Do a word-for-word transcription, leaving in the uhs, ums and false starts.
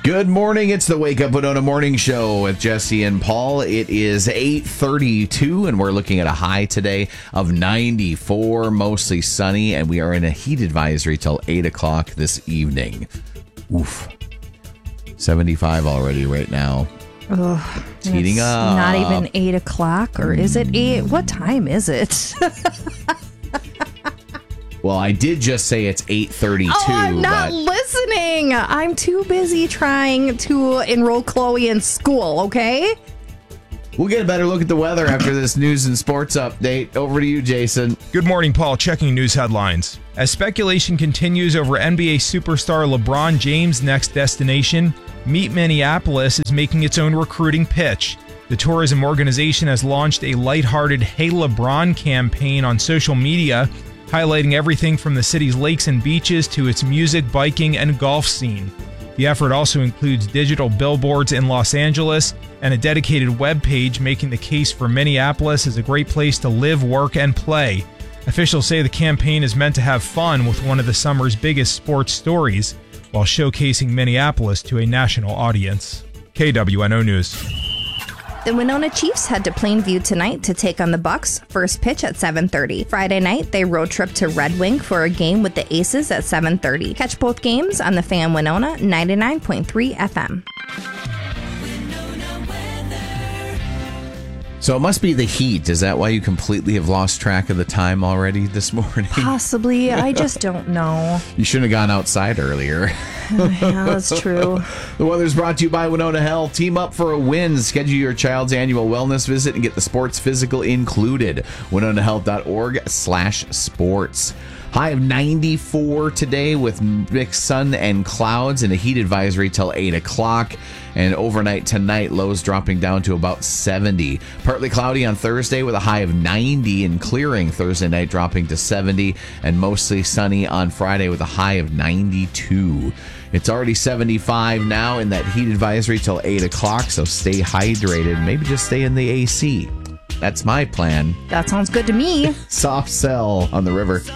Good morning. It's the Wake Up Winona Morning Show with Jesse and Paul. It is eight thirty-two, and we're looking at a high today of ninety-four, mostly sunny, and we are in a heat advisory till eight o'clock this evening. Oof. seventy-five already right now. Ugh, it's heating up. Not even eight o'clock, or is it eight? What time is it? Well, I did just say it's eight thirty-two. Oh, I'm not but... listening. I'm too busy trying to enroll Chloe in school, okay? We'll get a better look at the weather after this news and sports update. Over to you, Jason. Good morning, Paul. Checking news headlines. As speculation continues over N B A superstar LeBron James' next destination, Meet Minneapolis is making its own recruiting pitch. The tourism organization has launched a lighthearted Hey LeBron campaign on social media, highlighting everything from the city's lakes and beaches to its music, biking, and golf scene. The effort also includes digital billboards in Los Angeles and a dedicated web page making the case for Minneapolis as a great place to live, work, and play. Officials say the campaign is meant to have fun with one of the summer's biggest sports stories, while showcasing Minneapolis to a national audience. K W N O News. The Winona Chiefs head to Plainview tonight to take on the Bucks. First pitch at seven thirty. Friday night, they road trip to Red Wing for a game with the Aces at seven thirty. Catch both games on the Fan Winona ninety-nine point three F M. So it must be the heat. Is that why you completely have lost track of the time already this morning? Possibly. I just don't know. You shouldn't have gone outside earlier. Yeah, that's true. The weather's brought to you by Winona Health. Team up for a win. Schedule your child's annual wellness visit and get the sports physical included. winona health dot org slash sports. High of ninety-four today with mixed sun and clouds and a heat advisory till eight o'clock. And overnight tonight, lows dropping down to about seventy. Partly cloudy on Thursday with a high of ninety and clearing Thursday night, dropping to seventy. And mostly sunny on Friday with a high of ninety-two. It's already seventy-five now in that heat advisory till eight o'clock. So stay hydrated. Maybe just stay in the A C. That's my plan. That sounds good to me. Soft sell on the river.